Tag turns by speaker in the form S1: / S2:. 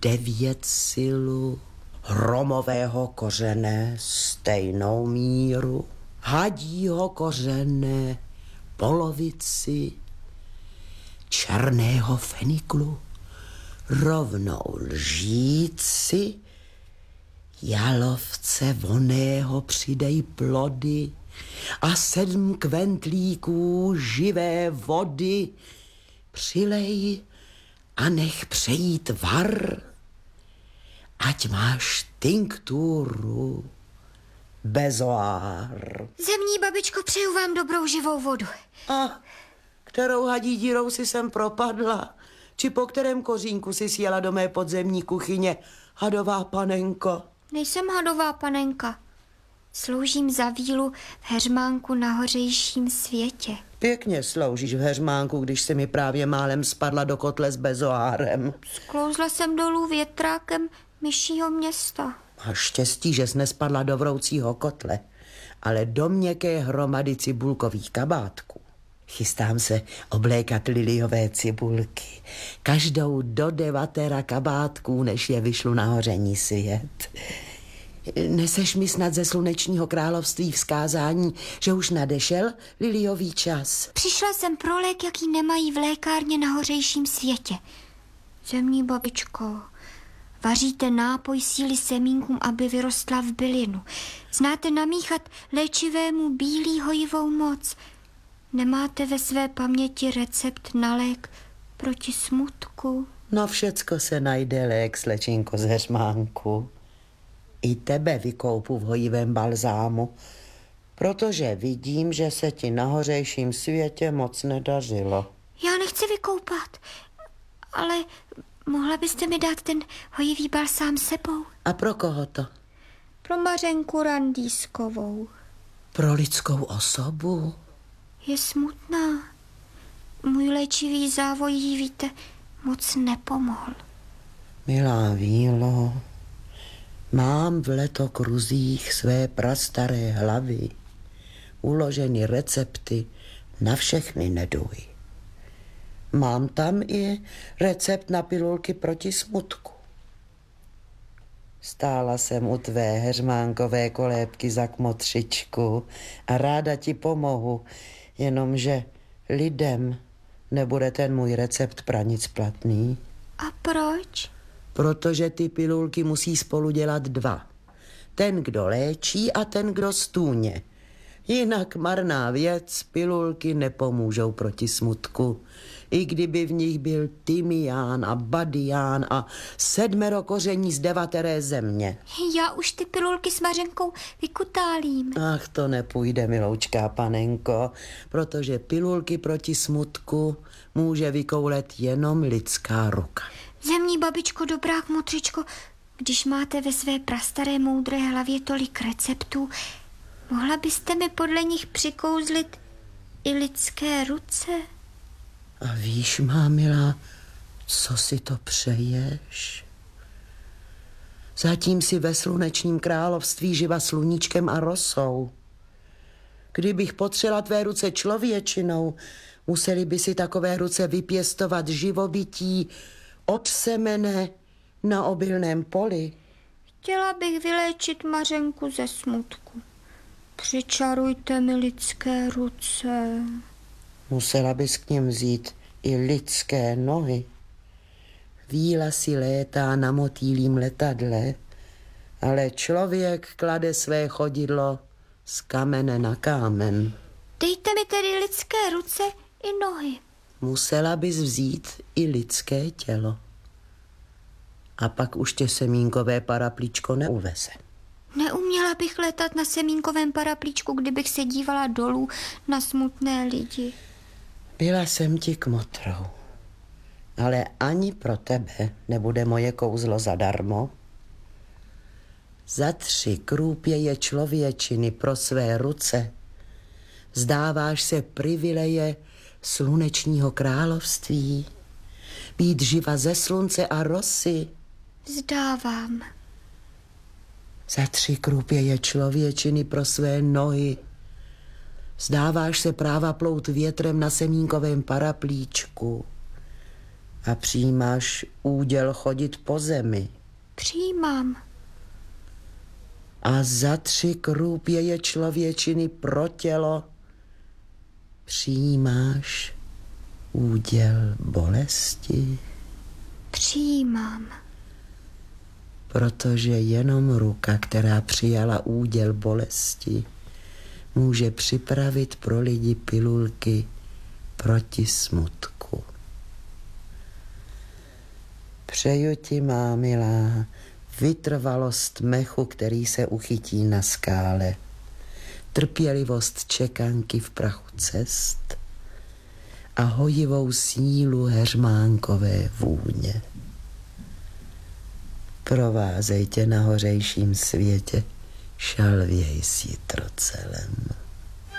S1: 9 silu, hromového kořene stejnou míru, hadího kořene polovici, černého feniklu rovnou lžíci, jalovce voného přidej plody a 7 kventlíků živé vody přilej a nech přejít var, ať máš tinkturu bezoár.
S2: Zemní babičko, přeju vám dobrou živou vodu.
S1: A kterou hadí dírou si sem propadla? Či po kterém kořínku si sjela do mé podzemní kuchyně, hadová panenko?
S2: Nejsem hadová panenka. Sloužím za vílu v heřmánku na hořejším světě.
S1: Pěkně sloužíš v heřmánku, když se mi právě málem spadla do kotle s bezoárem.
S2: Sklouzla jsem dolů větrákem myšího města.
S1: A štěstí, že jsi nespadla do vroucího kotle, ale do měkké hromady cibulkových kabátků. Chystám se oblékat liliové cibulky. Každou do 9 kabátků, než je vyšlu na hoření svět. Neseš mi snad ze slunečního království vzkázání, že už nadešel liliový čas?
S2: Přišla jsem pro lék, jaký nemají v lékárně na hořejším světě. Zemní babičko, vaříte nápoj síly semínkům, aby vyrostla v bylinu. Znáte namíchat léčivému bílý hojivou moc. Nemáte ve své paměti recept na lék proti smutku?
S1: No všecko se najde lék, slečinko z heřmánku. I tebe vykoupu v hojivém balzámu, protože vidím, že se ti na hořejším světě moc nedařilo.
S2: Já nechci vykoupat, ale mohla byste mi dát ten hojivý balsám sebou?
S1: A pro koho to?
S2: Pro Mařenku Randýskovou.
S1: Pro lidskou osobu?
S2: Je smutná. Můj léčivý závoj jí, víte, moc nepomohl.
S1: Milá Vílo, mám v letokruzích své prastaré hlavy uloženy recepty na všechny neduhy. Mám tam i recept na pilulky proti smutku. Stála jsem u tvé heřmánkové kolébky za kmotřičku a ráda ti pomohu, jenomže lidem nebude ten můj recept pra nic platný.
S2: A proč?
S1: Protože ty pilulky musí spolu dělat 2. Ten, kdo léčí a ten, kdo stůně. Jinak marná věc, pilulky nepomůžou proti smutku. I kdyby v nich byl tymián a badián a 7 koření z 9 země.
S2: Já už ty pilulky s Mařenkou vykutálím.
S1: Ach, to nepůjde, miloučká panenko, protože pilulky proti smutku může vykoulet jenom lidská ruka.
S2: Zemní babičko, dobrá kmotřičko, když máte ve své prastaré moudré hlavě tolik receptů, mohla byste mi podle nich přikouzlit i lidské ruce?
S1: A víš, má milá, co si to přeješ? Zatím si ve slunečním království živa sluníčkem a rosou. Kdybych potřela tvé ruce člověčinou, museli by si takové ruce vypěstovat živobytí od semene na obilném poli.
S2: Chtěla bych vyléčit Mařenku ze smutku. Přičarujte mi lidské ruce.
S1: Musela bys k nim vzít i lidské nohy. Víla si létá na motýlím letadle, ale člověk klade své chodidlo z kamene na kámen.
S2: Dejte mi tedy lidské ruce i nohy.
S1: Musela bys vzít i lidské tělo. A pak už tě semínkové paraplíčko neuveze.
S2: Neuměla bych letat na semínkovém paraplíčku, kdybych se dívala dolů na smutné lidi.
S1: Byla jsem ti kmotrou, ale ani pro tebe nebude moje kouzlo zadarmo. Za 3 krůpěje člověčiny pro své ruce vzdáváš se privileje slunečního království, být živa ze slunce a rosy.
S2: Vzdávám.
S1: Za 3 krůpěje člověčiny pro své nohy vzdáváš se práva plout větrem na semínkovém paraplíčku A přijímáš úděl chodit po zemi.
S2: Přijímám.
S1: A za 3 krůpěje člověčiny pro tělo přijímáš úděl bolesti.
S2: Přijímám.
S1: Protože jenom ruka, která přijala úděl bolesti, může připravit pro lidi pilulky proti smutku. Přeju ti, má milá, vytrvalost mechu, který se uchytí na skále, trpělivost čekanky v prachu cest a hojivou sílu heřmánkové vůně. Provázej tě na hořejším světě, šalvěj s jitrocelem.